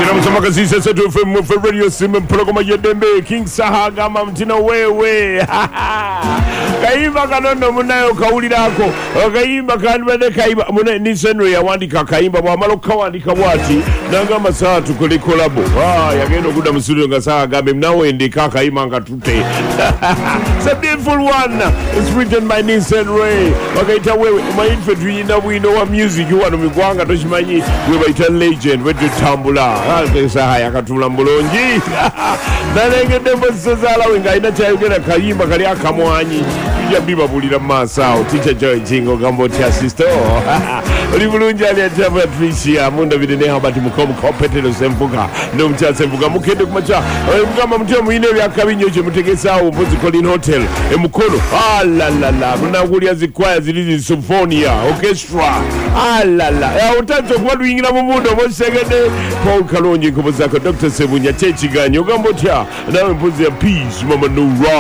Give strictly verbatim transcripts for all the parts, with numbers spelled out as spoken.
Msamaka sisa setu FM for radio simu programa yedembe King Sahaga mamtina wewe Kaimba kanono munayo kaulirako Kaimba kanwede kaimba mune nisenwe ya wandika kaimba Wamalo kawandika wati Nanga masaa tukuli kolabo Ah yageno kuda msuri nga Sahaga Mimnawe indika kaima nga tute It's a beautiful one It's written by Nissan Ray Wakaita wewe Maitfetu yina wino wa music Wano miguanga toshimanyi Wewa ita legend Wetu tambula Alkesa haya katula mbulonji Nanenge dembo sazala Wenga ina chayugena kayimba Kali akamwanyi Ija biba bulira masao Teacher Joy Jingo Gambo tia sister Olivulunji aliatia Patricia Munda videne habati mukomu Kompetelo sempuka Ndo mtia sempuka Mukende kumacha Mkama mtia muine ya kabinyo Che mutegesa au Mpozi Colin Hotel E mukono Alalala Muna kulia zikwaya zilizi Symphonia Orchestra Alala Ya utanto kwa luingina mumundo Mosegede Paul Kalonji Kubozako Doctor Sebunya Chechi ganyo Gambo tia Nawe mpozi ya Peace Mama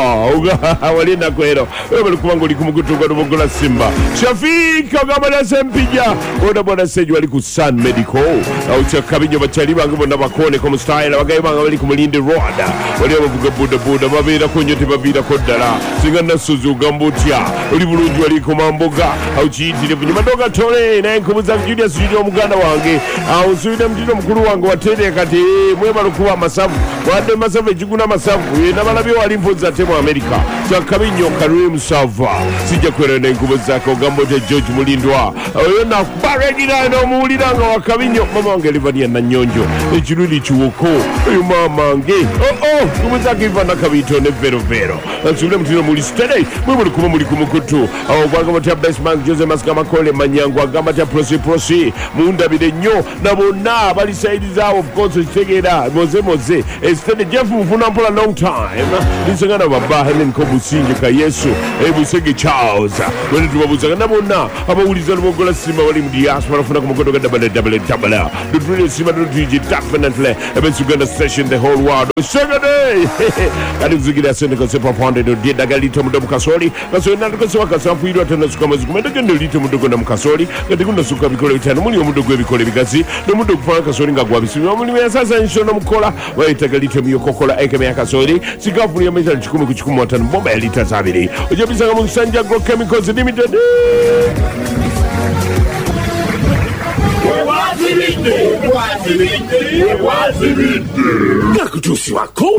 Nura Walina kwero Wewe likuwangu likumukutunga Numungola Simba Shafika Gamala Sempija Boda boda seju waliku Sun Medical Au cha kabinyo Bachaliba Angibo na bakone Komu style Wagaiba Waliku Mulindi Roda Waliwa wabuga Buda Buda Mavira konyote Mavira kodala Singana Suzu Gambotia Olivulunji waliku Mamboga Au chiiti Lepunyi Madoga Tole Na enkubuza Julius Junior Muganda wange Au suida mtino mkuru wange Watele kati Mwema lukuwa masafu Wade masafu Jiguna masafu Nabalabi walimpoza Temo Amerika Cha kabinyo Karim Sava Sija kwere na enkubuza Gambote George Mulindwa Oyona Baregina ino muuliranga wakabinyo Mama wange livania na nyonjo Echiruli chuoko Oyo mama wange Oh oh Kumuzaki ivana kabito ne vero vero Nasule mtino muli stede Mwemuli kuma muli kumukutu Awa kwa gama tia best man Jose Maska Makole Manyangu Agama tia prosi prosi Muunda bide nyo Nabona Bali saidi zao Of course Chitegeda Moze moze Estede Jeff Mfuna mpola long time Nisangana waba Helen Kobusinje ka Yesu Ebu sege Charles Wene tuwabuzanga Nabona Haba uliza Numungola Simba Wali mdiaspora Funa kumukoto Gada bale dabale dabala The brilliant Simba The D J definitely Ebe Suganda session The whole world Segade Kadi kuzugida Sende Kosepa Ponde No Dieda Galito Mudo Mukasoli Kasoli Nando Kosewa Kasampu Hidwa Tena Suka Mazuku Mendo Kendo Lito Mudo Kona Mukasoli Kati Kunda Suka Bikole Vitano Muli Mudo Kwe Bikole Bikazi No Mudo Kupana Kasoli Nga Guabisi Muli Mea Sasa Nshona Mukola Waita Galito Miyo Kokola Eke Mea Kasoli Sikafu ya Meza Chikumu Kuchikumu Watano Bomba ya Lita Zabili Ujabisa Kamu Sanja Agro Chemicals Limited Wazirinde Wazirinde Wazirinde Gakutusi wako